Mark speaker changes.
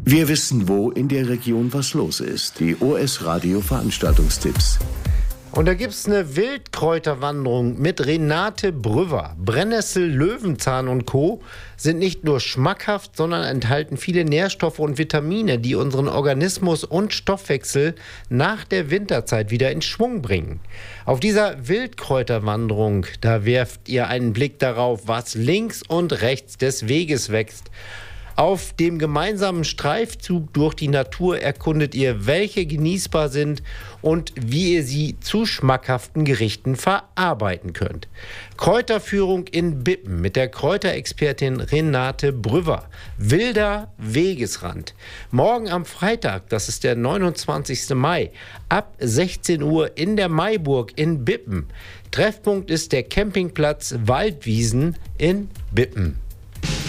Speaker 1: Wir wissen, wo in der Region was los ist. Die OS Radio Veranstaltungstipps.
Speaker 2: Und da gibt es eine Wildkräuterwanderung mit Renate Brüwer. Brennnessel, Löwenzahn und Co. sind nicht nur schmackhaft, sondern enthalten viele Nährstoffe und Vitamine, die unseren Organismus und Stoffwechsel nach der Winterzeit wieder in Schwung bringen. Auf dieser Wildkräuterwanderung, da werft ihr einen Blick darauf, was links und rechts des Weges wächst. Auf dem gemeinsamen Streifzug durch die Natur erkundet ihr, welche genießbar sind und wie ihr sie zu schmackhaften Gerichten verarbeiten könnt. Kräuterführung in Bippen mit der Kräuterexpertin Renate Brüwer. Wilder Wegesrand. Morgen am Freitag, das ist der 29. Mai, ab 16 Uhr in der Maiburg in Bippen. Treffpunkt ist der Campingplatz Waldwiesen in Bippen.